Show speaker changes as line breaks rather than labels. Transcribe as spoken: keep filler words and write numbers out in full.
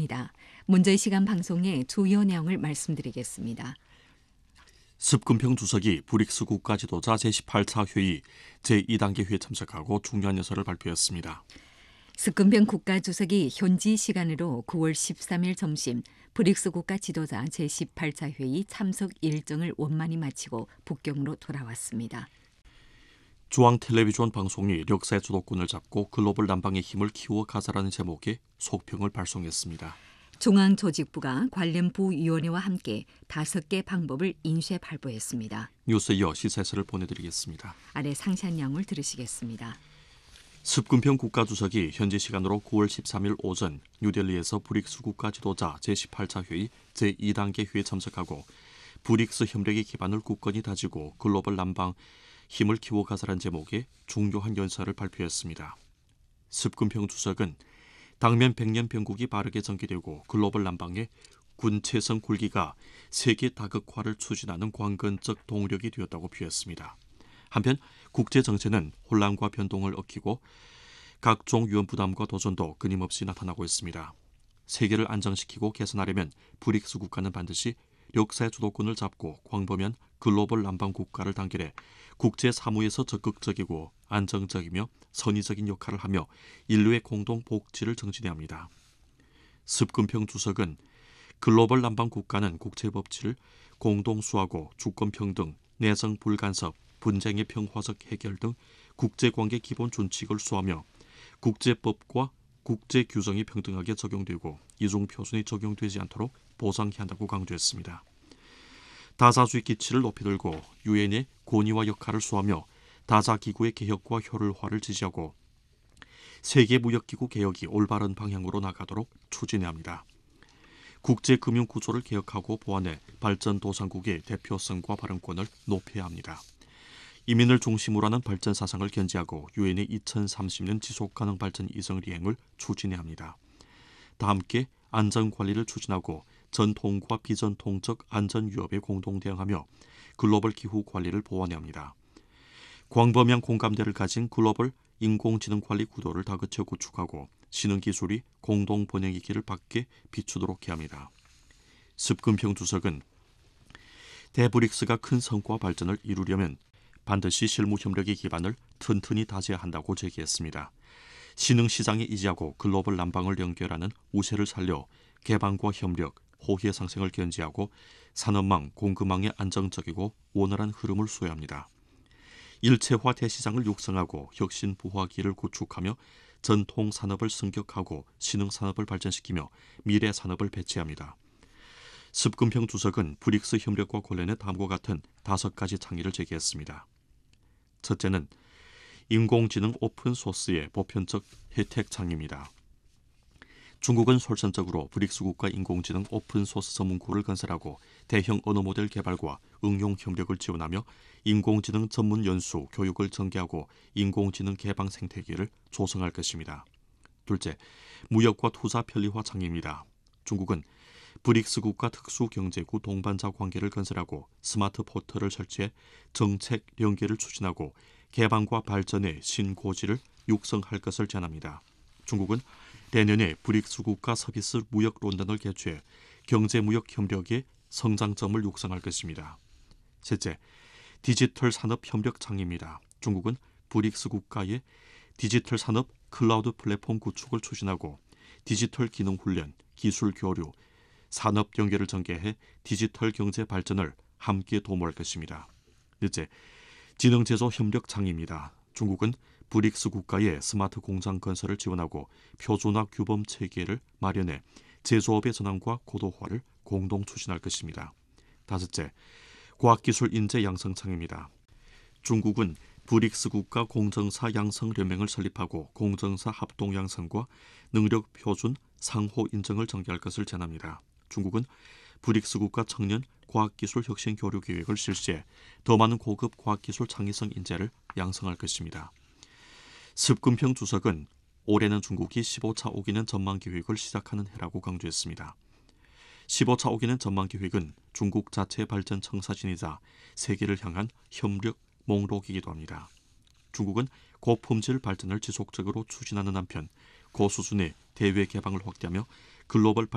안녕하십니까. 문제의 시간 방송의 주요 내용을 말씀드리겠습니다.
습근평 주석이 브릭스 국가 지도자 제십팔 차 회의 제이 단계 회의에 참석하고 중요한 연설을 발표했습니다.
습근평 국가 주석이 현지 시간으로 구월 십삼일 점심 브릭스 국가 지도자 제십팔 차 회의 참석 일정을 원만히 마치고 북경으로 돌아왔습니다.
중앙 텔레비전 방송이 역사의 주도권을 잡고 글로벌 남방의 힘을 키워가자라는 제목의 속평을 발송했습니다.
중앙조직부가 관련 부위원회와 함께 다섯 개 방법을 인쇄 발표했습니다.
뉴스에 이어 시사해설을 보내드리겠습니다.
아래 상세한 내용을 들으시겠습니다.
습근평 국가주석이 현지 시간으로 구월 십삼일 오전 뉴델리에서 브릭스 국가 지도자 제십팔 차 회의 제이 단계 회의에 참석하고 브릭스 협력의 기반을 굳건히 다지고 글로벌 남방 힘을 키워가자라는 제목의 중요한 연설을 발표했습니다. 습근평 주석은 당면 백년 병국이 바르게 전개되고 글로벌 남방의 군체성 굴기가 세계 다극화를 추진하는 관건적 동력이 되었다고 표했습니다. 한편 국제정세는 혼란과 변동을 얽히고 각종 위험 부담과 도전도 끊임없이 나타나고 있습니다. 세계를 안정시키고 개선하려면 브릭스 국가는 반드시 역사의 주도권을 잡고 광범위한 글로벌 남방 국가를 단결해 국제 사무에서 적극적이고 안정적이며 선의적인 역할을 하며 인류의 공동 복지를 정진해야 합니다. 습근평 주석은 글로벌 남방 국가는 국제 법치를 공동 수하고 주권 평등, 내정 불간섭, 분쟁의 평화적 해결 등 국제관계 기본 준칙을 수하며 국제법과 국제 규정이 평등하게 적용되고 이중 표준이 적용되지 않도록 보장해야 한다고 강조했습니다. 다자주의 기치를 높이 들고 유엔의 권위와 역할을 수하며 다자기구의 개혁과 효율화를 지지하고 세계무역기구 개혁이 올바른 방향으로 나가도록 추진해야 합니다. 국제금융구조를 개혁하고 보완해 발전도상국의 대표성과 발언권을 높여야 합니다. 이민을 중심으로 하는 발전 사상을 견지하고 유엔의 이천삼십 년 지속가능 발전 이성 리행을 추진해야 합니다. 다 함께 안전관리를 추진하고 전통과 비전통적 안전 위협에 공동 대응하며 글로벌 기후 관리를 보완해야 합니다. 광범위한 공감대를 가진 글로벌 인공지능 관리 구도를 다그쳐 구축하고 신흥기술이 공동 번영의 길을 밖에 비추도록 해야 합니다. 습근평 주석은 대브릭스가 큰 성과 발전을 이루려면 반드시 실무 협력의 기반을 튼튼히 다져야 한다고 제기했습니다. 신흥시장에 의지하고 글로벌 남방을 연결하는 우세를 살려 개방과 협력, 호혜의 상생을 견지하고 산업망, 공급망의 안정적이고 원활한 흐름을 수호해야 합니다. 일체화 대시장을 육성하고 혁신 부화기를 구축하며 전통 산업을 승격하고 신흥 산업을 발전시키며 미래 산업을 배치합니다. 습근평 주석은 브릭스 협력과 관련해 다음과 같은 다섯 가지倡의를 제기했습니다. 첫째는 인공지능 오픈소스의 보편적 혜택 창의입니다. 중국은 솔선적으로 브릭스 국가 인공지능 오픈소스 전문구를 건설하고 대형 언어 모델 개발과 응용 협력을 지원하며 인공지능 전문 연수, 교육을 전개하고 인공지능 개방 생태계를 조성할 것입니다. 둘째, 무역과 투자 편리화 창의입니다. 중국은 브릭스 국가 특수경제구 동반자 관계를 건설하고 스마트 포털을 설치해 정책 연계를 추진하고 개방과 발전의 신고지를 육성할 것을 제안합니다. 중국은 내년에 브릭스 국가 서비스 무역 론던을 개최해 경제무역 협력의 성장점을 육성할 것입니다. 셋째, 디지털 산업 협력 창의입니다. 중국은 브릭스 국가의 디지털 산업 클라우드 플랫폼 구축을 추진하고 디지털 기능 훈련, 기술 교류, 산업 연계를 전개해 디지털 경제 발전을 함께 도모할 것입니다. 넷째, 지능제조 협력 창의입니다. 중국은 브릭스 국가의 스마트 공장 건설을 지원하고 표준화 규범 체계를 마련해 제조업의 전환과 고도화를 공동 추진할 것입니다. 다섯째, 과학기술 인재 양성 창의입니다. 중국은 브릭스 국가 공정사 양성 연맹을 설립하고 공정사 합동 양성과 능력 표준 상호 인정을 전개할 것을 제안합니다. 중국은 브릭스 국가 청년 과학기술 혁신 교류 계획을 실시해 더 많은 고급 과학기술 창의성 인재를 양성할 것입니다. 습근평 주석은 올해는 중국이 십오 차 오 기년 전망계획을 시작하는 해라고 강조했습니다. 십오 차 오 기년 전망계획은 중국 자체의 발전 청사진이자 세계를 향한 협력 목록이기도 합니다. 중국은 고품질 발전을 지속적으로 추진하는 한편 고수준의 대외 개방을 확대하며 글로벌